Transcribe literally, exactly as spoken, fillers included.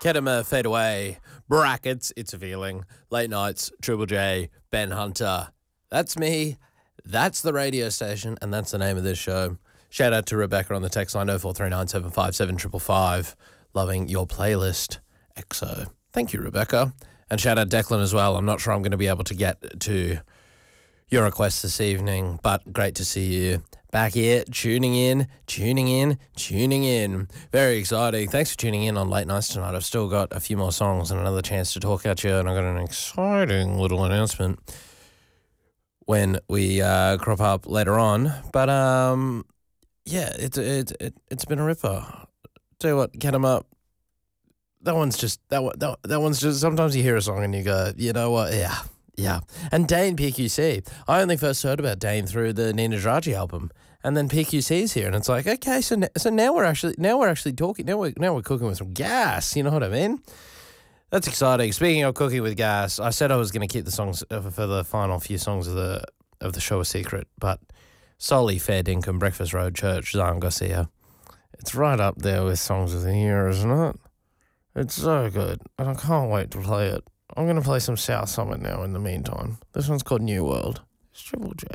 Kedema, Fade Away, Brackets, It's a Feeling, Late Nights, Triple J, Ben Hunter. That's me. That's the radio station, and that's the name of this show. Shout out to Rebecca on the text line oh four three nine seven five seven five five five. Loving your playlist, X O. Thank you, Rebecca. And shout out Declan as well. I'm not sure I'm going to be able to get to your request this evening, but great to see you back here, tuning in, tuning in, tuning in. Very exciting. Thanks for tuning in on Late Nights tonight. I've still got a few more songs and another chance to talk at you, and I've got an exciting little announcement when we uh, crop up later on. But, um, yeah, it's it, it, it's been a ripper. Tell you what, get 'em up. That one's just, that one, that, that one's just, sometimes you hear a song and you go, you know what, yeah. Yeah, and Dane P Q C. I only first heard about Dane through the Nina Draji album, and then P Q C's here, and it's like, okay, so n- so now we're actually now we're actually talking. Now we're now we're cooking with some gas. You know what I mean? That's exciting. Speaking of cooking with gas, I said I was going to keep the songs uh, for the final few songs of the of the show a secret, but Solly, Fair Dinkum, Breakfast Road Church, Zion Garcia. It's right up there with songs of the year, isn't it? It's so good, and I can't wait to play it. I'm going to play some South Summit now in the meantime. This one's called New World. It's Triple J.